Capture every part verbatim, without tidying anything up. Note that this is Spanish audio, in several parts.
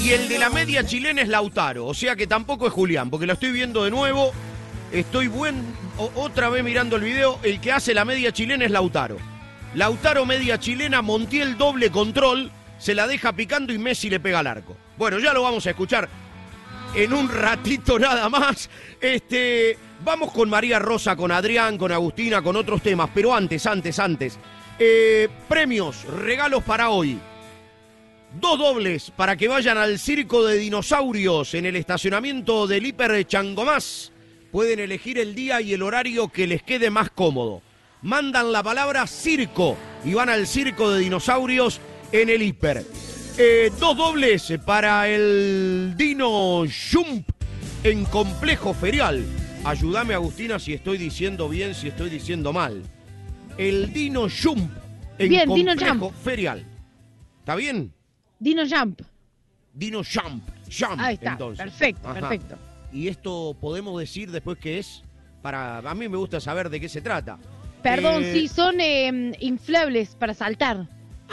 Y el de la media chilena es Lautaro, o sea que tampoco es Julián, porque lo estoy viendo de nuevo. Estoy buen, o, otra vez mirando el video, el que hace la media chilena es Lautaro. Lautaro media chilena, Montiel doble control, se la deja picando y Messi le pega al arco. Bueno, ya lo vamos a escuchar en un ratito nada más. Este, vamos con María Rosa, con Adrián, con Agustina, con otros temas, pero antes, antes, antes. Eh, premios, regalos para hoy. Dos dobles para que vayan al circo de dinosaurios en el estacionamiento del Hiper Changomás. Pueden elegir el día y el horario que les quede más cómodo. Mandan la palabra circo y van al circo de dinosaurios en el Hiper. Eh, dos dobles para el Dino Jump en Complejo Ferial. Ayúdame, Agustina, si estoy diciendo bien, si estoy diciendo mal. El Dino Jump en bien, Complejo Dino Jump. Ferial. ¿Está bien? Dino Jump. Dino Jump. Jump, Ahí está, entonces. perfecto, Ajá. perfecto. Y esto podemos decir después qué es. Para a mí me gusta saber de qué se trata. Perdón, Eh, sí, son eh, inflables para saltar.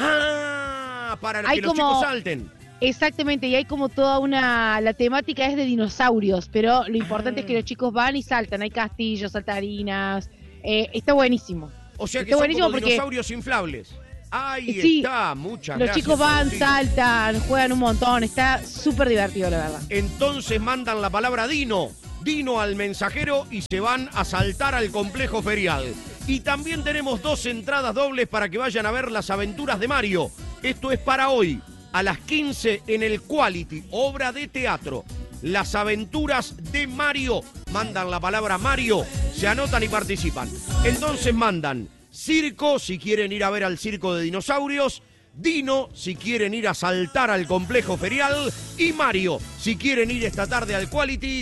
Ah, para Hay que los como- chicos salten. Exactamente, y hay como toda una... La temática es de dinosaurios, pero lo importante Ah. es que los chicos van y saltan. Hay castillos, saltarinas. Eh, está buenísimo. O sea que Está son buenísimo como porque- dinosaurios inflables. Ahí Sí, está, muchas Los gracias. chicos van, Agustina. saltan, juegan un montón. Está súper divertido, la verdad. Entonces mandan la palabra Dino, Dino al mensajero y se van a saltar al complejo ferial. Y también tenemos dos entradas dobles para que vayan a ver las aventuras de Mario. Esto es para hoy, a las quince en el Quality, obra de teatro. Las aventuras de Mario. Mandan la palabra Mario, se anotan y participan. Entonces mandan circo si quieren ir a ver al circo de dinosaurios, Dino si quieren ir a saltar al complejo ferial y Mario si quieren ir esta tarde al Quality.